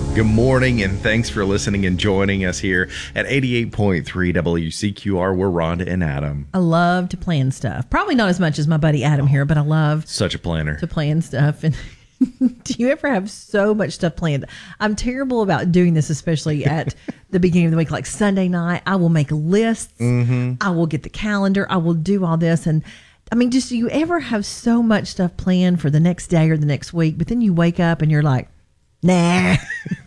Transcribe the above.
Good morning, and thanks for listening and joining us here at 88.3 WCQR. We're Rhonda and Adam. I love to plan stuff. Probably not as much as my buddy Adam here, but I love Such a planner. to plan stuff. And do you ever have so much stuff planned? I'm terrible about doing this, especially at the beginning of the week, like Sunday night. I will make lists. I will get the calendar. I will do all this. And I mean, just do you ever have so much stuff planned for the next day or the next week, but then you wake up and you're like, nah.